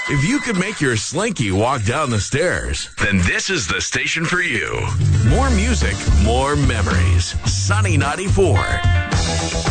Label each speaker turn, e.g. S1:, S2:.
S1: If you could make your Slinky walk down the stairs, then this is the station for you. More music, more memories. Sunny 94.